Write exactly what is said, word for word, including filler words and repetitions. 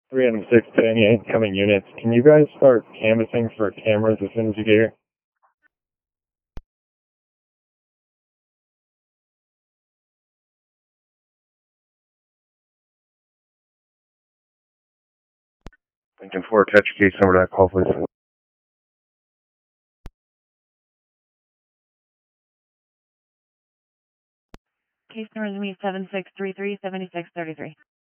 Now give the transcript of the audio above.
three M six to any incoming units. Can you guys start canvassing for cameras as soon as you get here? Lincoln four, catch case number that call, please. Case number is me seven six three three seven six three three.